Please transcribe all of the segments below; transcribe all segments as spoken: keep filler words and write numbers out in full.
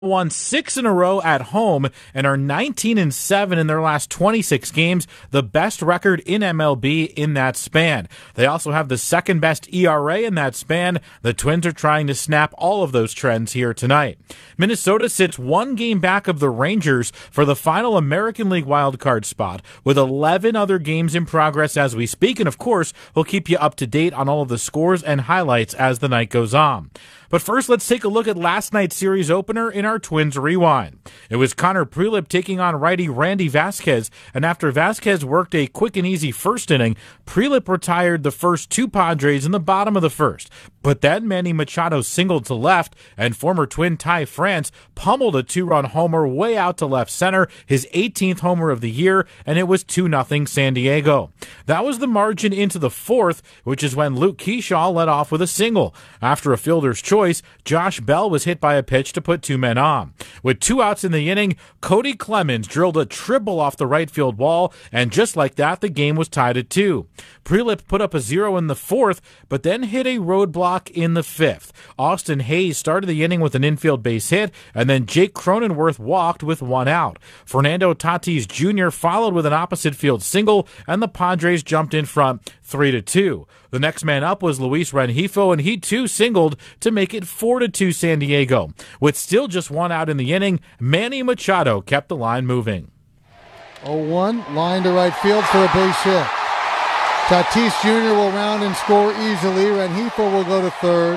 won six in a row at home and are nineteen and seven in their last twenty-six games, the best record in M L B in that span. They also have the second best E R A in that span. The Twins are trying to snap all of those trends here tonight. Minnesota sits one game back of the Rangers for the final American League wildcard spot, with eleven other games in progress as we speak, and of course, we'll keep you up to date on all of the scores and highlights as the night goes on. But first, let's take a look at last night's series opener in our Twins Rewind. It was Connor Prielipp taking on righty Randy Vasquez, and after Vasquez worked a quick and easy first inning, Prielipp retired the first two Padres in the bottom of the first. But then Manny Machado singled to left, and former Twin Ty France pummeled a two-run homer way out to left center, his eighteenth homer of the year, and it was two nothing San Diego. That was the margin into the fourth, which is when Luke Keyshaw led off with a single. After a fielder's choice, Josh Bell was hit by a pitch to put two men on. With two outs in the inning, Cody Clemens drilled a triple off the right field wall, and just like that, the game was tied at two. Prielipp put up a zero in the fourth, but then hit a roadblock in the fifth. Austin Hayes started the inning with an infield base hit, and then Jake Cronenworth walked with one out. Fernando Tatis Junior followed with an opposite field single, and the Padres jumped in front three to two. The next man up was Luis Rengifo, and he too singled to make it four to two San Diego. With still just one out in the inning, Manny Machado kept the line moving. oh one, line to right field for a base hit. Tatis Junior will round and score easily. Rengifo will go to third.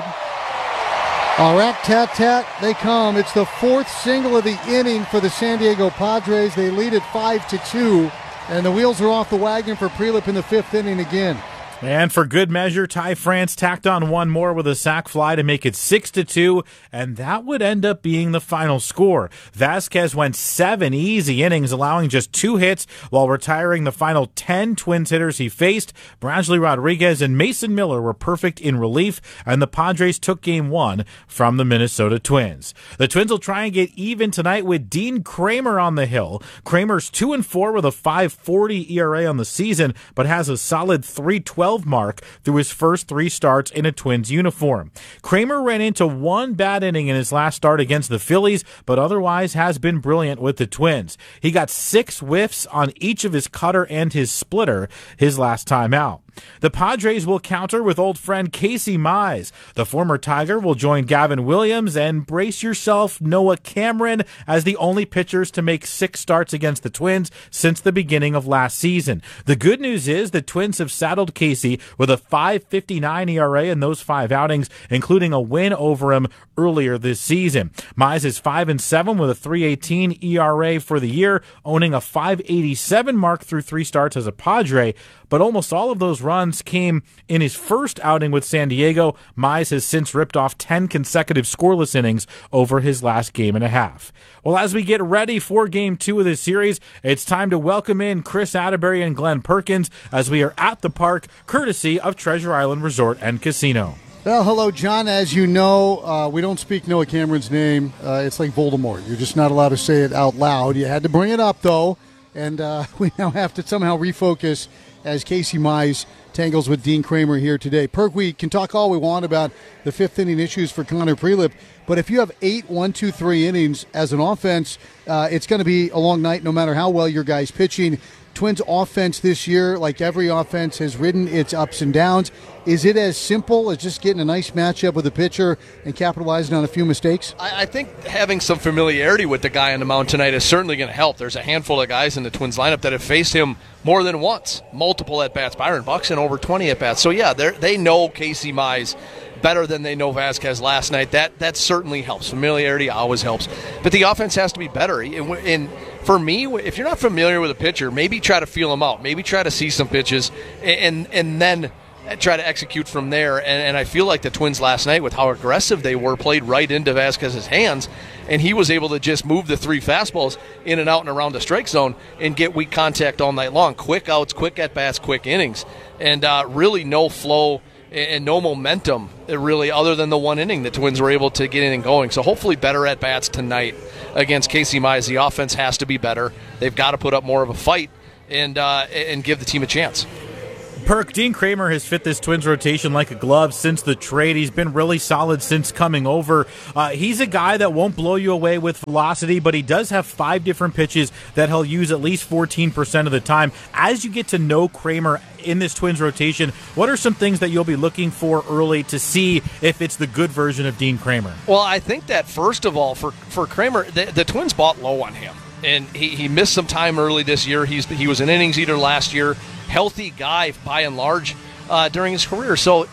A rat-tat-tat, they come. It's the fourth single of the inning for the San Diego Padres. They lead it five to two, and the wheels are off the wagon for Prielipp in the fifth inning again. And for good measure, Ty France tacked on one more with a sac fly to make it six to two, and that would end up being the final score. Vasquez went seven easy innings, allowing just two hits while retiring the final ten Twins hitters he faced. Bradley Rodriguez and Mason Miller were perfect in relief, and the Padres took game one from the Minnesota Twins. The Twins will try and get even tonight with Dean Kremer on the hill. Kremer's two and four with a five forty E R A on the season, but has a solid three twelve mark through his first three starts in a Twins uniform. Kremer ran into one bad inning in his last start against the Phillies, but otherwise has been brilliant with the Twins. He got six whiffs on each of his cutter and his splitter his last time out. The Padres will counter with old friend Casey Mize. The former Tiger will join Gavin Williams, and brace yourself, Noah Cameron, as the only pitchers to make six starts against the Twins since the beginning of last season. The good news is the Twins have saddled Casey with a five fifty-nine E R A in those five outings, including a win over him earlier this season. Mize is five and seven with a three eighteen E R A for the year, owning a five eighty-seven mark through three starts as a Padre, but almost all of those runs came in his first outing with San Diego. Mize has since ripped off ten consecutive scoreless innings over his last game and a half. Well, as we get ready for game two of this series, it's time to welcome in Chris Atterbury and Glenn Perkins as we are at the park, courtesy of Treasure Island Resort and Casino. Well, hello, John. As you know, uh, we don't speak Noah Cameron's name. Uh, it's like Voldemort. You're just not allowed to say it out loud. You had to bring it up, though, and uh, we now have to somehow refocus as Casey Mize tangles with Dean Kremer here today. Perk, we can talk all we want about the fifth inning issues for Connor Prielipp, but if you have eight one, two, three innings as an offense, uh, it's going to be a long night no matter how well your guy's pitching. Twins offense this year, like every offense, has ridden its ups and downs. Is it as simple as just getting a nice matchup with a pitcher and capitalizing on a few mistakes? I, I think having some familiarity with the guy on the mound tonight is certainly going to help. There's a handful of guys in the Twins lineup that have faced him more than once, multiple at-bats. Byron Buxton over twenty at-bats. So, yeah, they know Casey Mize better than they know Vasquez last night. That that certainly helps. Familiarity always helps. But the offense has to be better. And, and for me, if you're not familiar with a pitcher, maybe try to feel him out. Maybe try to see some pitches and, and, and then try to execute from there. And, and I feel like the Twins last night, with how aggressive they were, played right into Vasquez's hands, and he was able to just move the three fastballs in and out and around the strike zone and get weak contact all night long. Quick outs, quick at-bats, quick innings, and uh, really no flow and no momentum, really, other than the one inning the Twins were able to get in and going. So hopefully better at-bats tonight against Casey Mize. The offense has to be better. They've got to put up more of a fight and uh, and give the team a chance. Perk, Dean Kramer has fit this Twins rotation like a glove since the trade. He's been really solid since coming over. Uh, he's a guy that won't blow you away with velocity, but he does have five different pitches that he'll use at least fourteen percent of the time. As you get to know Kramer in this Twins rotation, what are some things that you'll be looking for early to see if it's the good version of Dean Kramer? Well, I think that first of all, for, for Kramer, the, the Twins bought low on him. And he, he missed some time early this year. He's He was an innings eater last year. Healthy guy, by and large, uh, during his career. So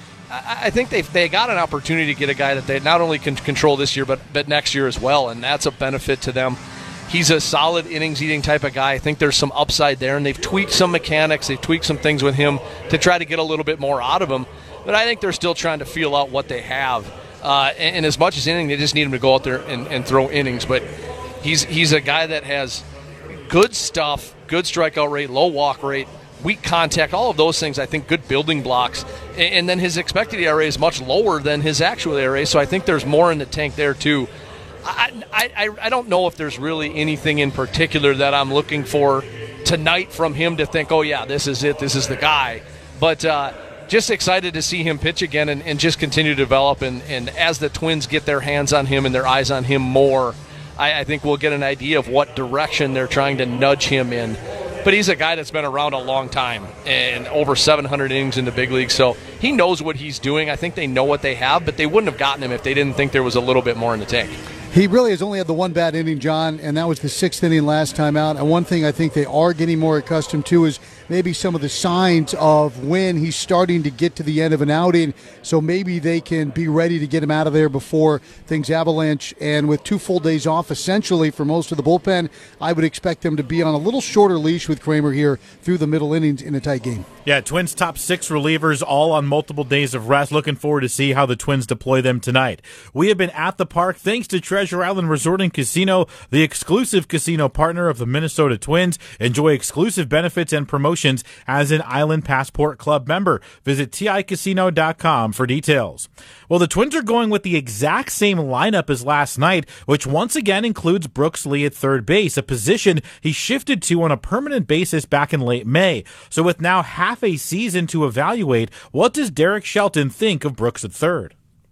I, I think they they got an opportunity to get a guy that they not only can control this year, but, but next year as well. And that's a benefit to them. He's a solid innings-eating type of guy. I think there's some upside there. And they've tweaked some mechanics. They've tweaked some things with him to try to get a little bit more out of him. But I think they're still trying to feel out what they have. Uh, and, and as much as anything, they just need him to go out there and, and throw innings. But He's he's a guy that has good stuff, good strikeout rate, low walk rate, weak contact, all of those things, I think, good building blocks. And, and then his expected E R A is much lower than his actual E R A, so I think there's more in the tank there, too. I, I, I don't know if there's really anything in particular that I'm looking for tonight from him to think, oh, yeah, this is it, this is the guy. But uh, just excited to see him pitch again and, and just continue to develop. And, and as the Twins get their hands on him and their eyes on him more, I, I think we'll get an idea of what direction they're trying to nudge him in. But he's a guy that's been around a long time and over seven hundred innings in the big league, so he knows what he's doing. I think they know what they have, but they wouldn't have gotten him if they didn't think there was a little bit more in the tank. He really has only had the one bad inning, John, and that was the sixth inning last time out. And one thing I think they are getting more accustomed to is maybe some of the signs of when he's starting to get to the end of an outing, so maybe they can be ready to get him out of there before things avalanche. And with two full days off, essentially, for most of the bullpen, I would expect them to be on a little shorter leash with Kramer here through the middle innings in a tight game. Yeah, Twins top six relievers all on multiple days of rest. Looking forward to see how the Twins deploy them tonight. We have been at the park thanks to Treasure Island Resort and Casino, the exclusive casino partner of the Minnesota Twins. Enjoy exclusive benefits and promotions as an Island Passport Club member. Visit T I casino dot com for details. Well, the Twins are going with the exact same lineup as last night, which once again includes Brooks Lee at third base, a position he shifted to on a permanent basis back in late May. So with now half a season to evaluate, what does Derek Shelton think of Brooks at third?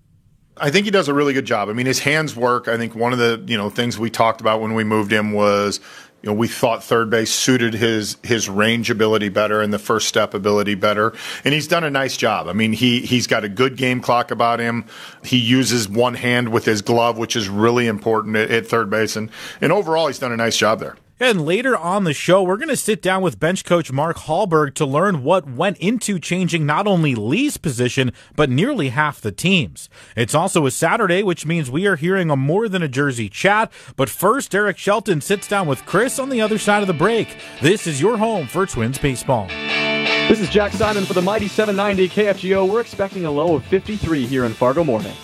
I think he does a really good job. I mean, his hands work. I think one of the, you know, things we talked about when we moved him was, you know, we thought third base suited his his range ability better and the first step ability better, and he's done a nice job. I mean, he he's got a good game clock about him. He uses one hand with his glove, which is really important at, at third base, and and overall, he's done a nice job there. And later on the show, we're going to sit down with bench coach Mark Hallberg to learn what went into changing not only Lee's position, but nearly half the teams. It's also a Saturday, which means we are hearing a more than a Jersey chat. But first, Derek Shelton sits down with Chris on the other side of the break. This is your home for Twins baseball. This is Jack Simon for the mighty seven ninety K F G O. We're expecting a low of fifty-three here in Fargo morning.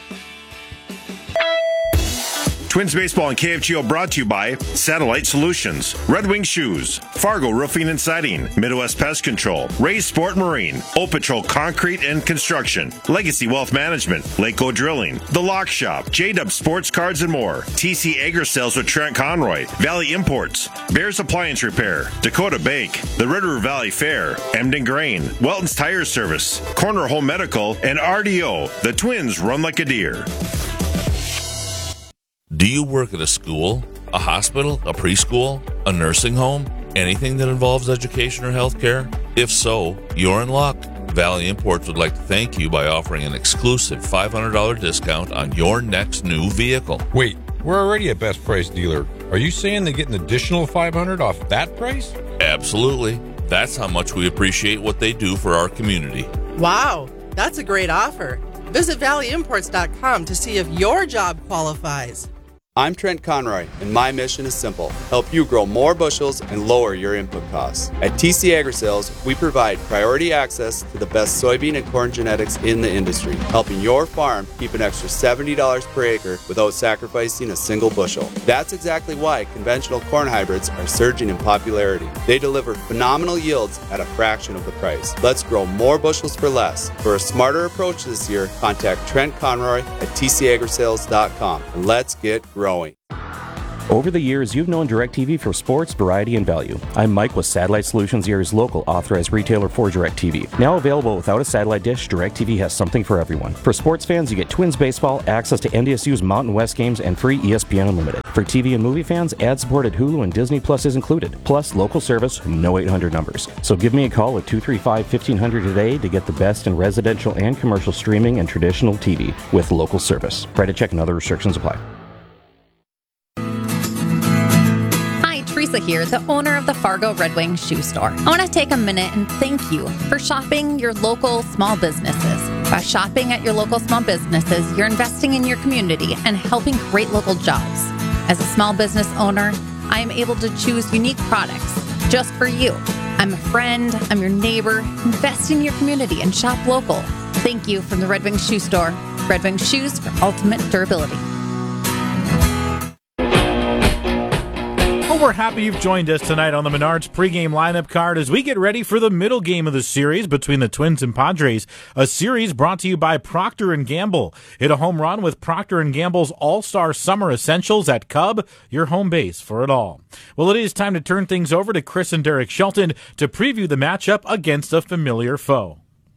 Twins Baseball and K F G O brought to you by Satellite Solutions, Red Wing Shoes, Fargo Roofing and Siding, Midwest Pest Control, Ray's Sport Marine, O Patrol Concrete and Construction, Legacy Wealth Management, Lakeco Drilling, The Lock Shop, J-Dub Sports Cards and more, T C Agri Sales with Trent Conroy, Valley Imports, Bears Appliance Repair, Dakota Bake, the Red River Valley Fair, Emden Grain, Welton's Tire Service, Corner Home Medical, and R D O. The Twins run like a deer. Do you work at a school, a hospital, a preschool, a nursing home, anything that involves education or healthcare? If so, you're in luck. Valley Imports would like to thank you by offering an exclusive five hundred dollars discount on your next new vehicle. Wait, we're already a best price dealer. Are you saying they get an additional five hundred dollars off that price? Absolutely. That's how much we appreciate what they do for our community. Wow, that's a great offer. Visit valley imports dot com to see if your job qualifies. I'm Trent Conroy, and my mission is simple: help you grow more bushels and lower your input costs. At T C Agri-Sales, we provide priority access to the best soybean and corn genetics in the industry, helping your farm keep an extra seventy dollars per acre without sacrificing a single bushel. That's exactly why conventional corn hybrids are surging in popularity. They deliver phenomenal yields at a fraction of the price. Let's grow more bushels for less. For a smarter approach this year, contact Trent Conroy at T C Agri Sales dot com, and let's get growing. Over the years, you've known DirecTV for sports, variety, and value. I'm Mike with Satellite Solutions, Erie's local authorized retailer for DirecTV. Now available without a satellite dish, DirecTV has something for everyone. For sports fans, you get Twins baseball, access to N D S U's Mountain West games, and free E S P N Unlimited. For T V and movie fans, ad-supported Hulu and Disney Plus is included. Plus, local service, no eight hundred numbers. So give me a call at two three five, fifteen hundred today to get the best in residential and commercial streaming and traditional T V with local service. Credit check and other restrictions apply. Teresa here, the owner of the Fargo Red Wing Shoe Store. I want to take a minute and thank you for shopping your local small businesses. By shopping at your local small businesses, you're investing in your community and helping create local jobs. As a small business owner, I am able to choose unique products just for you. I'm a friend, I'm your neighbor. Invest in your community and shop local. Thank you from the Red Wing Shoe Store. Red Wing Shoes for ultimate durability. We're happy you've joined us tonight on the Menards pregame lineup card as we get ready for the middle game of the series between the Twins and Padres, a series brought to you by Procter and Gamble. Hit a home run with Procter and Gamble's All-Star Summer Essentials at Cub, your home base for it all. Well, it is time to turn things over to Chris and Derek Shelton to preview the matchup against a familiar foe.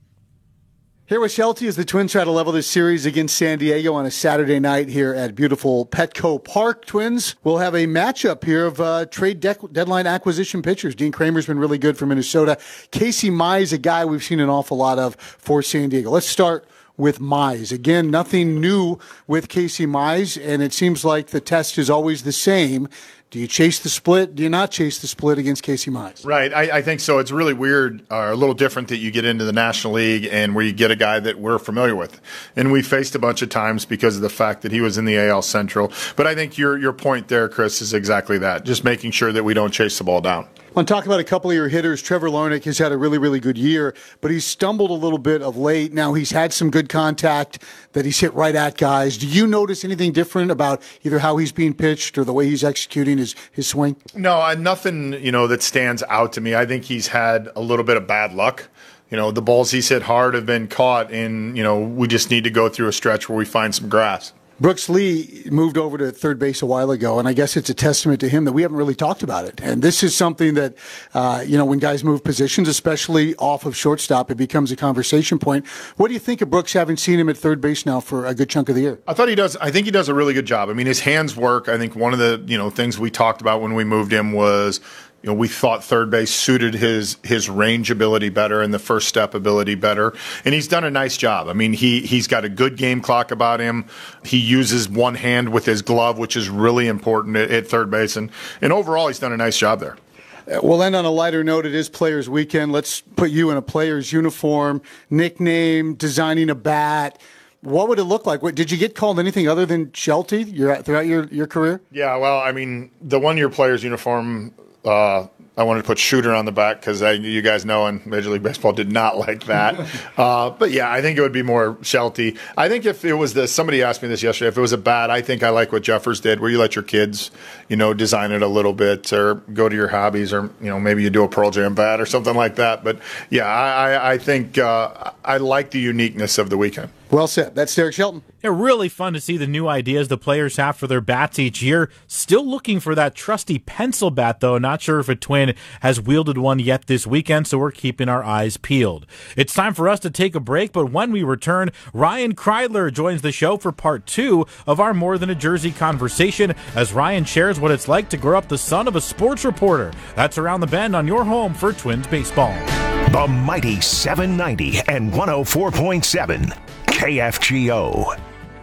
Here with Shelty as the Twins try to level this series against San Diego on a Saturday night here at beautiful Petco Park. Twins will have a matchup here of uh, trade de- deadline acquisition pitchers. Dean Kramer's been really good for Minnesota. Casey Mize, a guy we've seen an awful lot of for San Diego. Let's start with Mize. Again, nothing new with Casey Mize, and it seems like the test is always the same. Do you chase the split? Do you not chase the split against Casey Mize? Right. I, I think so. It's really weird, or a little different that you get into the National League and where you get a guy that we're familiar with. And we faced a bunch of times because of the fact that he was in the A L Central. But I think your your point there, Chris, is exactly that. Just making sure that we don't chase the ball down. I want to talk about a couple of your hitters. Trevor Larnach has had a really, really good year, but he's stumbled a little bit of late. Now he's had some good contact that he's hit right at guys. Do you notice anything different about either how he's being pitched or the way he's executing his, his swing? No, uh, nothing, you know, that stands out to me. I think he's had a little bit of bad luck. You know, the balls he's hit hard have been caught, and, you know, we just need to go through a stretch where we find some grass. Brooks Lee moved over to third base a while ago, and I guess it's a testament to him that we haven't really talked about it. And this is something that, uh, you know, when guys move positions, especially off of shortstop, it becomes a conversation point. What do you think of Brooks, having seen him at third base now for a good chunk of the year? I thought he does. I think he does a really good job. I mean, his hands work. I think one of the, you know, things we talked about when we moved him was, you know, we thought third base suited his his range ability better and the first step ability better, and he's done a nice job. I mean, he he's got a good game clock about him. He uses one hand with his glove, which is really important at, at third base, and, and overall, he's done a nice job there. We'll end on a lighter note. It is Players Weekend. Let's put you in a player's uniform, nickname, designing a bat. What would it look like? What, did you get called anything other than Shelty your, throughout your, your career? Yeah, well, I mean, the one-year player's uniform, Uh, I wanted to put shooter on the back because you guys know in Major League Baseball did not like that. uh, but, yeah, I think it would be more Shelty. I think if it was this, somebody asked me this yesterday, if it was a bat, I think I like what Jeffers did, where you let your kids, you know, design it a little bit or go to your hobbies, or, you know, maybe you do a Pearl Jam bat or something like that. But, yeah, I, I, I think uh, I like the uniqueness of the weekend. Well said. That's Derek Shelton. Yeah, really fun to see the new ideas the players have for their bats each year. Still looking for that trusty pencil bat, though. Not sure if a Twin has wielded one yet this weekend, so we're keeping our eyes peeled. It's time for us to take a break, but when we return, Ryan Kreidler joins the show for part two of our More Than a Jersey conversation as Ryan shares what it's like to grow up the son of a sports reporter. That's Around the Bend on your home for Twins baseball. The mighty seven ninety and one oh four point seven. K F G O.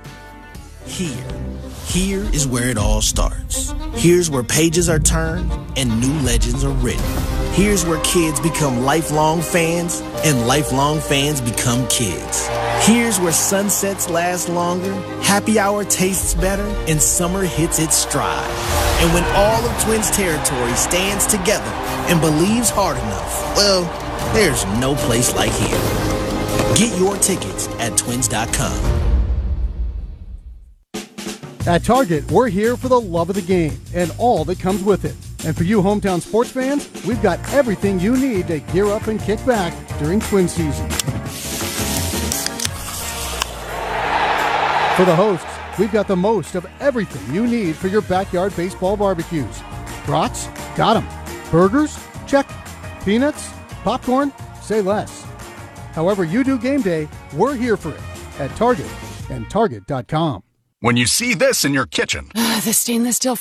Here. Here is where it all starts. Here's where pages are turned and new legends are written. Here's where kids become lifelong fans and lifelong fans become kids. Here's where sunsets last longer, happy hour tastes better, and summer hits its stride. And when all of Twins territory stands together and believes hard enough, well, there's no place like here. Get your tickets at twins dot com. At Target, we're here for the love of the game and all that comes with it. And for you hometown sports fans, we've got everything you need to gear up and kick back during Twin season. For the hosts, we've got the most of everything you need for your backyard baseball barbecues. Brats? Got 'em. Burgers? Check. Peanuts? Popcorn? Say less. However you do game day, we're here for it at Target and Target dot com. When you see this in your kitchen, Uh, the stainless steel